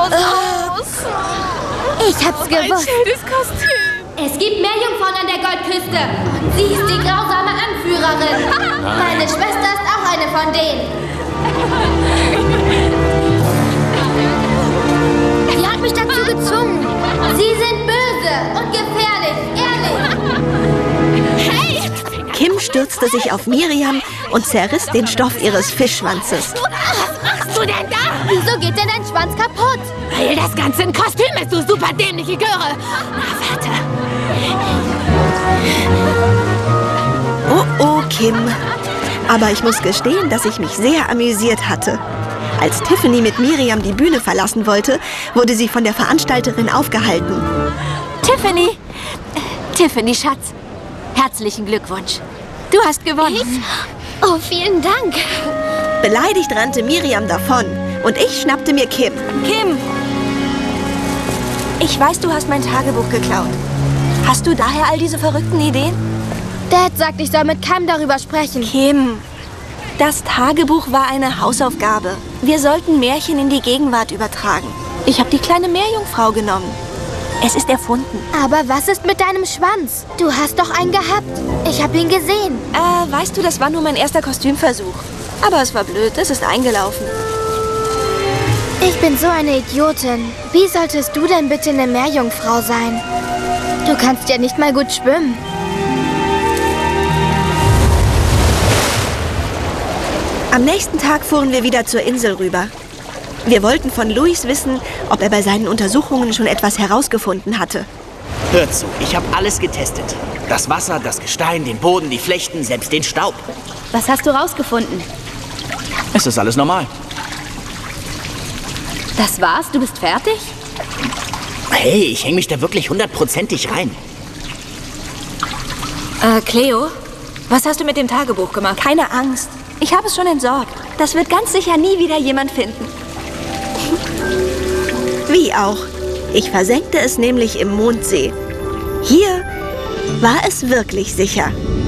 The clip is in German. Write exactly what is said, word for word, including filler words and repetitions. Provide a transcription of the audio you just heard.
aus. Ich hab's gewusst. Ein Kostüm. Es gibt Meerjungfrauen an der Goldküste. Und sie ist die grausame Anführerin. Meine Schwester ist auch eine von denen. Sie hat mich dazu gezwungen. Sie sind böse und gefährlich, ehrlich. Hey! Kim stürzte sich auf Miriam und zerriss den Stoff ihres Fischschwanzes. Was machst du denn da? Wieso geht denn dein Schwanz kaputt? Weil das Ganze ein Kostüm ist, du super dämliche Göre. Na, warte. Oh, oh, Kim. Aber ich muss gestehen, dass ich mich sehr amüsiert hatte. Als Tiffany mit Miriam die Bühne verlassen wollte, wurde sie von der Veranstalterin aufgehalten. Tiffany! Äh, Tiffany, Schatz. Herzlichen Glückwunsch. Du hast gewonnen. Ich? Oh, vielen Dank. Beleidigt rannte Miriam davon und ich schnappte mir Kim. Kim! Ich weiß, du hast mein Tagebuch geklaut. Hast du daher all diese verrückten Ideen? Dad sagt, ich soll mit keinem darüber sprechen. Kim, das Tagebuch war eine Hausaufgabe. Wir sollten Märchen in die Gegenwart übertragen. Ich habe die kleine Meerjungfrau genommen. Es ist erfunden. Aber was ist mit deinem Schwanz? Du hast doch einen gehabt. Ich habe ihn gesehen. Äh, weißt du, das war nur mein erster Kostümversuch. Aber es war blöd, es ist eingelaufen. Ich bin so eine Idiotin. Wie solltest du denn bitte eine Meerjungfrau sein? Du kannst ja nicht mal gut schwimmen. Am nächsten Tag fuhren wir wieder zur Insel rüber. Wir wollten von Luis wissen, ob er bei seinen Untersuchungen schon etwas herausgefunden hatte. Hört zu, ich habe alles getestet. Das Wasser, das Gestein, den Boden, die Flechten, selbst den Staub. Was hast du rausgefunden? Es ist alles normal. Das war's? Du bist fertig? Hey, ich hänge mich da wirklich hundertprozentig rein. Äh, Cleo, was hast du mit dem Tagebuch gemacht? Keine Angst. Ich habe es schon entsorgt. Das wird ganz sicher nie wieder jemand finden. Wie auch. Ich versenkte es nämlich im Mondsee. Hier war es wirklich sicher.